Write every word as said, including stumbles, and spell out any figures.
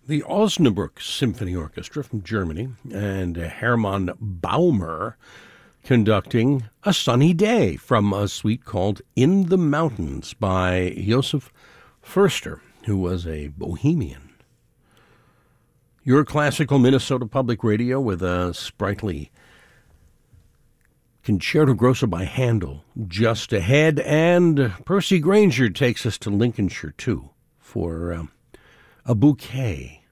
The Osnabrück Symphony Orchestra from Germany and Hermann Baumer conducting A Sunny Day from a suite called In the Mountains by Josef Förster, who was a Bohemian. Your classical Minnesota Public Radio with a sprightly Concerto Grosso by Handel just ahead, and Percy Granger takes us to Lincolnshire, too, for um, a bouquet